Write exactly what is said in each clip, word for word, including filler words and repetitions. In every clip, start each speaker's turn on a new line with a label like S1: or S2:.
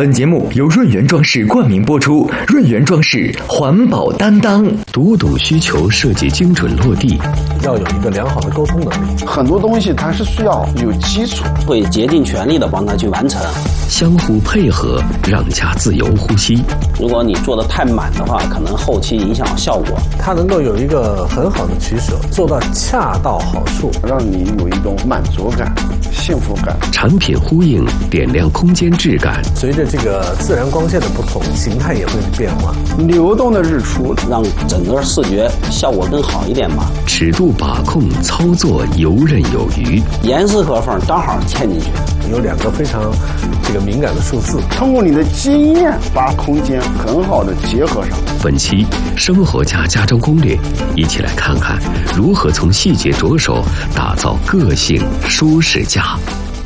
S1: 本节目由润源装饰冠名播出，润源装饰环保担当，
S2: 读懂需求，设计精准落地，
S3: 要有一个良好的沟通能力。
S4: 很多东西它是需要有基础，
S5: 会竭尽全力的帮他去完成，
S2: 相互配合，让家自由呼吸。
S5: 如果你做的太满的话，可能后期影响效果。
S3: 它能够有一个很好的取舍，做到恰到好处，
S4: 让你有一种满足感、幸福感。
S2: 产品呼应，点亮空间质感。
S3: 随着这个自然光线的不同，形态也会变化。
S4: 流动的日出，
S5: 让整个视觉效果更好一点吧。
S2: 尺度把控，操作游刃有余。
S5: 严丝合缝，刚好嵌进去。
S3: 有两个非常这个敏感的数字，
S4: 通过你的经验把空间很好的结合上。
S2: 本期生活家家装攻略，一起来看看如何从细节着手打造个性舒适家。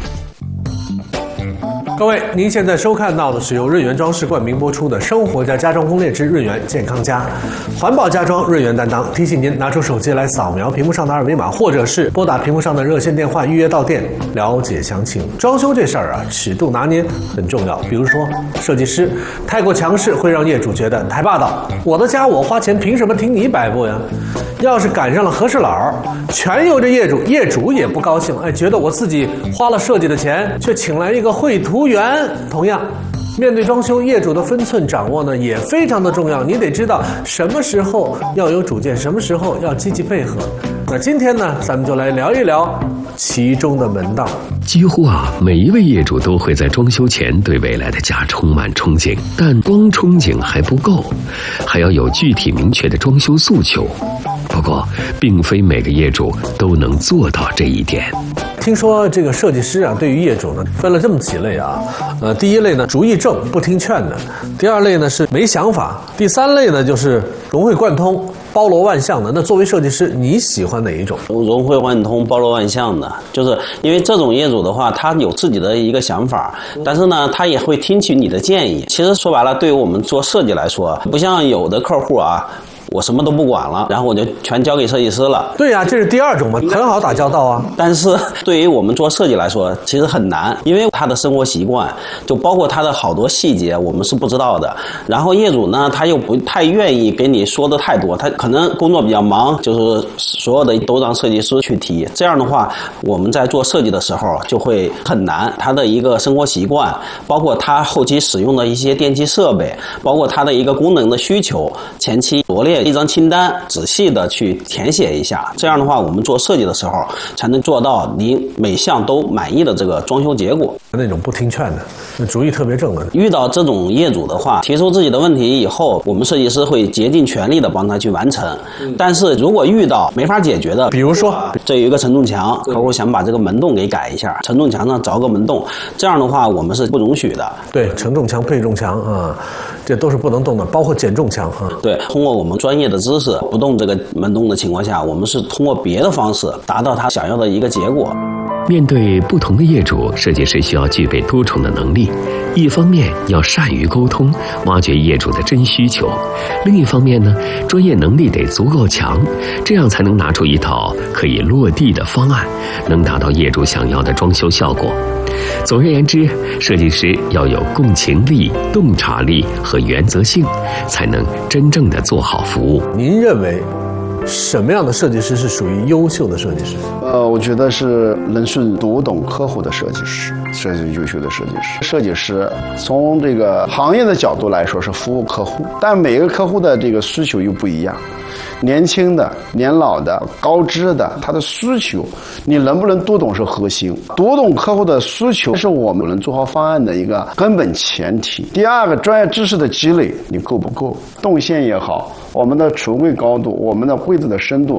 S3: 各位，您现在收看到的是由润源装饰冠名播出的《生活家家装攻略之润源健康家》，环保家装，润源担当。提醒您拿出手机来扫描屏幕上的二维码，或者是拨打屏幕上的热线电话预约到店了解详情。装修这事儿啊，尺度拿捏很重要。比如说，设计师太过强势会让业主觉得太霸道，我的家我花钱，凭什么听你摆布呀？要是赶上了和事佬，全由着业主，业主也不高兴，哎，觉得我自己花了设计的钱，却请来一个绘图员。同样，面对装修，业主的分寸掌握呢也非常的重要。你得知道什么时候要有主见，什么时候要积极配合。那今天呢，咱们就来聊一聊其中的门道。
S2: 几乎啊，每一位业主都会在装修前对未来的家充满憧憬，但光憧憬还不够，还要有具体明确的装修诉求。不过，并非每个业主都能做到这一点。
S3: 听说这个设计师啊，对于业主呢分了这么几类啊，呃，第一类呢主意正不听劝的，第二类呢是没想法，第三类呢就是融会贯通、包罗万象的。那作为设计师，你喜欢哪一种？
S5: 融会贯通、包罗万象的，就是因为这种业主的话，他有自己的一个想法，但是呢，他也会听取你的建议。其实说白了，对于我们做设计来说，不像有的客户啊。我什么都不管了，然后我就全交给设计师了。
S3: 对呀、啊，这是第二种嘛，很好打交道啊。
S5: 但是对于我们做设计来说，其实很难，因为他的生活习惯，就包括他的好多细节，我们是不知道的。然后业主呢，他又不太愿意给你说的太多，他可能工作比较忙，就是所有的都让设计师去提。这样的话，我们在做设计的时候就会很难。他的一个生活习惯，包括他后期使用的一些电器设备，包括他的一个功能的需求，前期罗列一张清单，仔细的去填写一下，这样的话我们做设计的时候才能做到您每项都满意的这个装修结果。
S3: 那种不听劝的，那主意特别正的，
S5: 遇到这种业主的话，提出自己的问题以后，我们设计师会竭尽全力的帮他去完成。但是如果遇到没法解决的，
S3: 比如说
S5: 这有一个承重墙，客户想把这个门洞给改一下，承重墙上凿个门洞，这样的话我们是不容许的。
S3: 对，承重墙、配重墙啊，这都是不能动的，包括减重墙啊。
S5: 对，通过我们专业的知识，不动这个门洞的情况下，我们是通过别的方式达到他想要的一个结果。
S2: 面对不同的业主，设计师需要具备多重的能力。一方面要善于沟通，挖掘业主的真需求；另一方面呢，专业能力得足够强，这样才能拿出一套可以落地的方案，能达到业主想要的装修效果。总而言之，设计师要有共情力、洞察力和原则性，才能真正的做好服务。
S3: 您认为什么样的设计师是属于优秀的设计师？
S4: 呃，我觉得是能是读懂客户的设计师，这是优秀的设计师。设计师从这个行业的角度来说是服务客户，但每个客户的这个需求又不一样。年轻的、年老的、高知的，他的需求，你能不能读懂是核心。读懂客户的需求是我们能做好方案的一个根本前提。第二个，专业知识的积累你够不够？动线也好，我们的橱柜高度，我们的柜子的深度，